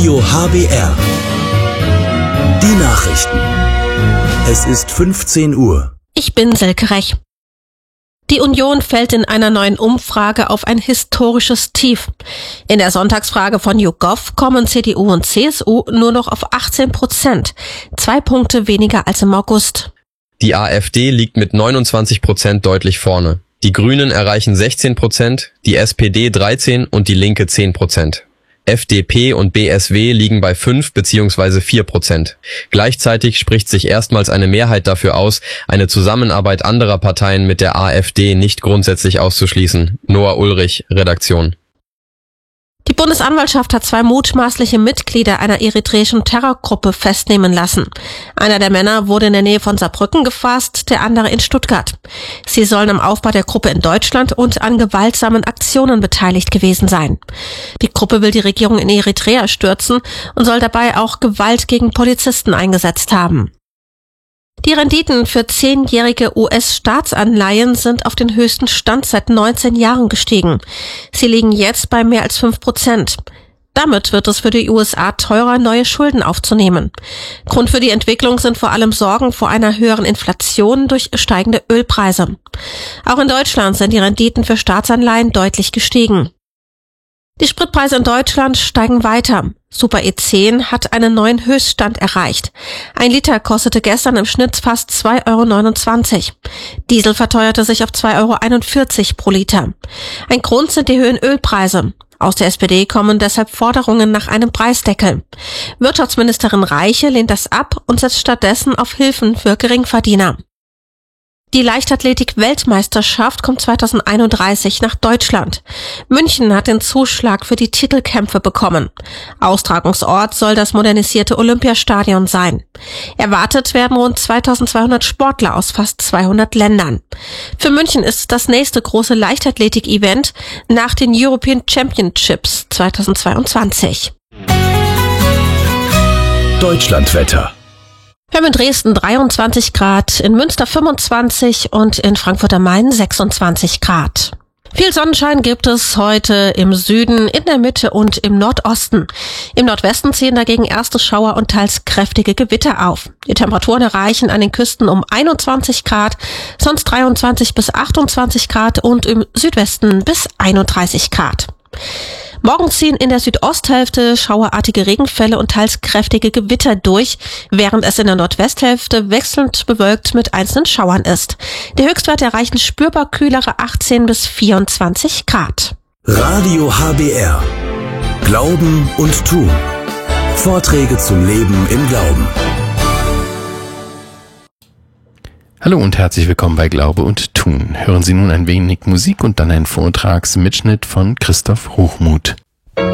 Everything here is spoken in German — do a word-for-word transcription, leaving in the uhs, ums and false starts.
Radio H B R. Die Nachrichten. Es ist fünfzehn Uhr. Ich bin Silke Rech. Die Union fällt in einer neuen Umfrage auf ein historisches Tief. In der Sonntagsfrage von YouGov kommen C D U und C S U nur noch auf achtzehn Prozent, zwei Punkte weniger als im August. Die AfD liegt mit neunundzwanzig Prozent deutlich vorne. Die Grünen erreichen sechzehn Prozent, die S P D dreizehn und die Linke zehn Prozent. F D P und B S W liegen bei fünf bzw. vier Prozent. Gleichzeitig spricht sich erstmals eine Mehrheit dafür aus, eine Zusammenarbeit anderer Parteien mit der AfD nicht grundsätzlich auszuschließen. Noah Ulrich, Redaktion. Die Bundesanwaltschaft hat zwei mutmaßliche Mitglieder einer eritreischen Terrorgruppe festnehmen lassen. Einer der Männer wurde in der Nähe von Saarbrücken gefasst, der andere in Stuttgart. Sie sollen am Aufbau der Gruppe in Deutschland und an gewaltsamen Aktionen beteiligt gewesen sein. Die Gruppe will die Regierung in Eritrea stürzen und soll dabei auch Gewalt gegen Polizisten eingesetzt haben. Die Renditen für zehnjährige U S-Staatsanleihen sind auf den höchsten Stand seit neunzehn Jahren gestiegen. Sie liegen jetzt bei mehr als fünf Prozent. Damit wird es für die U S A teurer, neue Schulden aufzunehmen. Grund für die Entwicklung sind vor allem Sorgen vor einer höheren Inflation durch steigende Ölpreise. Auch in Deutschland sind die Renditen für Staatsanleihen deutlich gestiegen. Die Spritpreise in Deutschland steigen weiter. Super E zehn hat einen neuen Höchststand erreicht. Ein Liter kostete gestern im Schnitt fast zwei Euro neunundzwanzig. Diesel verteuerte sich auf zwei Euro einundvierzig pro Liter. Ein Grund sind die höheren Ölpreise. Aus der S P D kommen deshalb Forderungen nach einem Preisdeckel. Wirtschaftsministerin Reiche lehnt das ab und setzt stattdessen auf Hilfen für Geringverdiener. Die Leichtathletik-Weltmeisterschaft kommt zweitausendeinunddreißig nach Deutschland. München hat den Zuschlag für die Titelkämpfe bekommen. Austragungsort soll das modernisierte Olympiastadion sein. Erwartet werden rund zweitausendzweihundert Sportler aus fast zweihundert Ländern. Für München ist es das nächste große Leichtathletik-Event nach den European Championships zweitausendzweiundzwanzig. Deutschlandwetter. Wir haben in Dresden dreiundzwanzig Grad, in Münster fünfundzwanzig und in Frankfurt am Main sechsundzwanzig Grad. Viel Sonnenschein gibt es heute im Süden, in der Mitte und im Nordosten. Im Nordwesten ziehen dagegen erste Schauer und teils kräftige Gewitter auf. Die Temperaturen erreichen an den Küsten um einundzwanzig Grad, sonst dreiundzwanzig bis achtundzwanzig Grad und im Südwesten bis einunddreißig Grad. Morgen ziehen in der Südosthälfte schauerartige Regenfälle und teils kräftige Gewitter durch, während es in der Nordwesthälfte wechselnd bewölkt mit einzelnen Schauern ist. Die Höchstwerte erreichen spürbar kühlere achtzehn bis vierundzwanzig Grad. Radio H B R. Glauben und Tun. Vorträge zum Leben im Glauben. Hallo und herzlich willkommen bei Glaube und Tun. Hören Sie nun ein wenig Musik und dann einen Vortragsmitschnitt von Christoph Hochmuth.